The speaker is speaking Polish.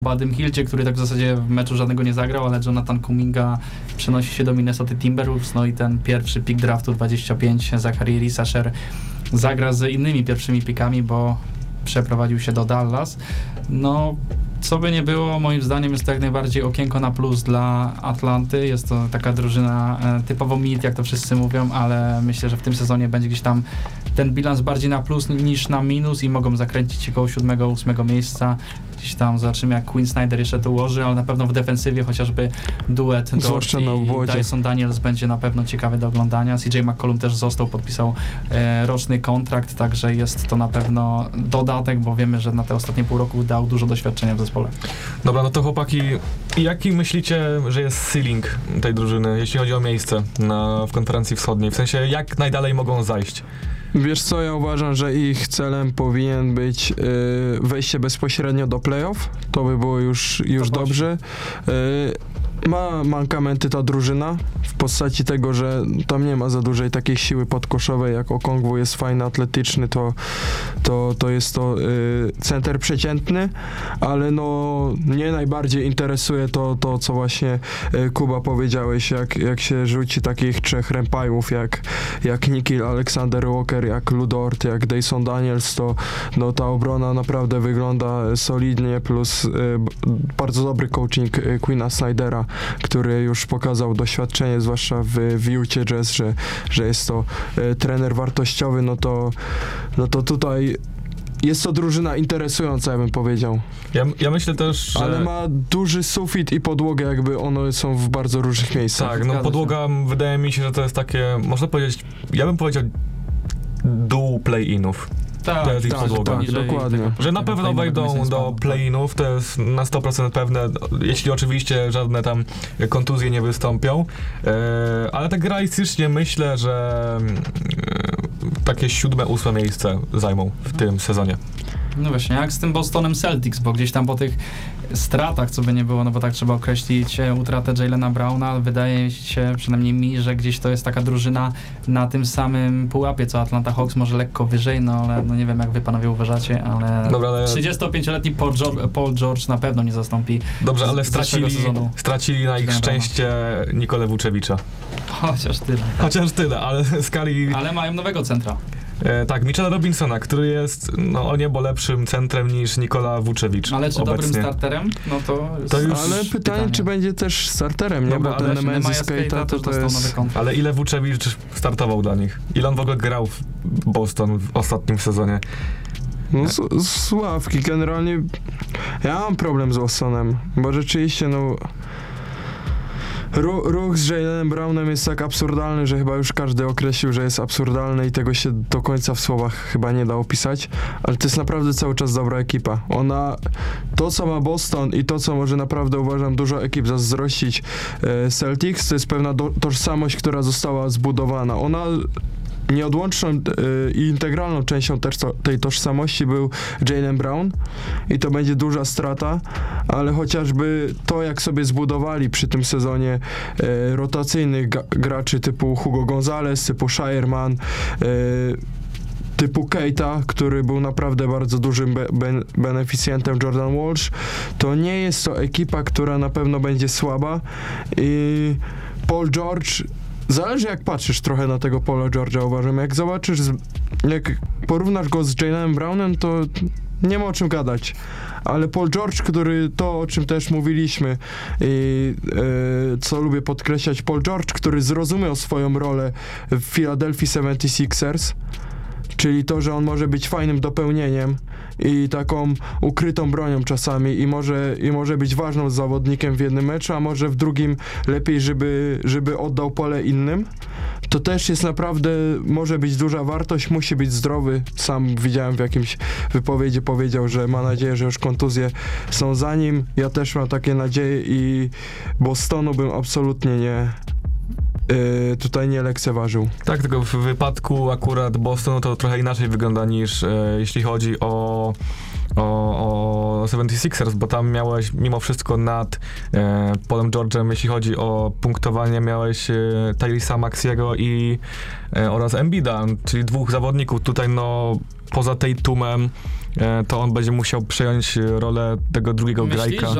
Budym Hieldzie, który tak w zasadzie w meczu żadnego nie zagrał, ale Jonathan Kuminga przenosi się do Minnesota Timberwolves, no i ten pierwszy pick draftu 25, Zachary Risasher, zagra z innymi pierwszymi pikami, bo przeprowadził się do Dallas. No, co by nie było, moim zdaniem jest to jak najbardziej okienko na plus dla Atlanty. Jest to taka drużyna typowo mid, jak to wszyscy mówią, ale myślę, że w tym sezonie będzie gdzieś tam ten bilans bardziej na plus niż na minus i mogą zakręcić się koło 7-8 miejsca. Gdzieś tam zobaczymy, jak Quinn Snyder jeszcze to ułoży, ale na pewno w defensywie chociażby duet Dort i Dyson Daniels będzie na pewno ciekawy do oglądania. CJ McCollum też został, podpisał roczny kontrakt, także jest to na pewno dodatek, bo wiemy, że na te ostatnie pół roku dał dużo doświadczenia w zespole. Dobra, no to chłopaki, jaki myślicie, że jest ceiling tej drużyny, jeśli chodzi o miejsce w konferencji wschodniej? W sensie, jak najdalej mogą zajść? Wiesz co, ja uważam, że ich celem powinien być wejście bezpośrednio do playoff. To by było już dobrze. Ma mankamenty ta drużyna w postaci tego, że tam nie ma za dużej takiej siły podkoszowej, jak Okongwu jest fajny, atletyczny, to jest to center przeciętny, ale no mnie najbardziej interesuje to co właśnie Kuba powiedziałeś, jak się rzuci takich trzech rampajów, jak Nickeil Alexander Walker, jak Lu Dort, jak Dyson Daniels, to no ta obrona naprawdę wygląda solidnie, plus bardzo dobry coaching Quinna Snydera, który już pokazał doświadczenie, zwłaszcza w Utah Jazz, że jest to trener wartościowy, no to tutaj jest to drużyna interesująca, ja bym powiedział. Ja myślę też, że... Ale ma duży sufit i podłogę, jakby one są w bardzo różnych miejscach. Tak, no podłoga wydaje mi się, że to jest takie, można powiedzieć, ja bym powiedział dół play-inów. Tak, to jest ich podłoga. Dokładnie. Że na pewno wejdą do play-inów, to jest na 100% pewne, jeśli oczywiście żadne tam kontuzje nie wystąpią. Ale tak realistycznie myślę, że takie 7-8 miejsce zajmą w tym sezonie. No właśnie, jak z tym Bostonem Celtics, bo gdzieś tam po tych stratach, co by nie było, no bo tak trzeba określić utratę Jaylena Browna, wydaje się, przynajmniej mi, że gdzieś to jest taka drużyna na tym samym pułapie, co Atlanta Hawks, może lekko wyżej, no ale no nie wiem, jak wy panowie uważacie, ale, dobra, ale 35-letni Paul George na pewno nie zastąpi. Dobrze, ale stracili na ich szczęście Nikolę Vučevića. Chociaż tyle, ale Skali... Ale mają nowego centra. Tak, Mitchella Robinsona, który jest o niebo lepszym centrem niż Nikola Vučević. Ale czy obecnie dobrym starterem? No to już ale pytanie, czy będzie też starterem, nie? Dobra, bo ten Nemesis Keita to jest... Ale ile Vučević startował dla nich? Ile on w ogóle grał w Boston w ostatnim sezonie? No z ławki, generalnie ja mam problem z Bostonem, bo rzeczywiście ruch z Jaylenem Brownem jest tak absurdalny, że chyba już każdy określił, że jest absurdalny i tego się do końca w słowach chyba nie da opisać, ale to jest naprawdę cały czas dobra ekipa. To co ma Boston i to co może naprawdę uważam dużo ekip zazdrościć Celtics, to jest pewna tożsamość, która została zbudowana. Nieodłączną i integralną częścią też tej tożsamości był Jaylen Brown i to będzie duża strata, ale chociażby to, jak sobie zbudowali przy tym sezonie rotacyjnych graczy typu Hugo Gonzalez, typu Shireman, typu Keita, który był naprawdę bardzo dużym beneficjentem Jordan Walsh, to nie jest to ekipa, która na pewno będzie słaba i Paul George, zależy jak patrzysz trochę na tego Paula George'a, uważam. Jak porównasz go z Jaylenem Brownem, to nie ma o czym gadać. Ale Paul George, który to, o czym też mówiliśmy i co lubię podkreślać, Paul George, który zrozumiał swoją rolę w Philadelphia 76ers, czyli to, że on może być fajnym dopełnieniem i taką ukrytą bronią czasami i może być ważnym zawodnikiem w jednym meczu, a może w drugim lepiej, żeby oddał pole innym. To też jest naprawdę, może być duża wartość, musi być zdrowy. Sam widziałem w jakimś wypowiedzi, powiedział, że ma nadzieję, że już kontuzje są za nim. Ja też mam takie nadzieje i Bostonu bym absolutnie tutaj nie lekceważył. Tak, tylko w wypadku akurat Bostonu to trochę inaczej wygląda niż jeśli chodzi o 76ers, bo tam miałeś mimo wszystko nad Paulem George'em, jeśli chodzi o punktowanie, miałeś Tyresa Maxiego oraz Embida, czyli dwóch zawodników. Tutaj poza Tatumem to on będzie musiał przejąć rolę tego drugiego grajka. Myślisz,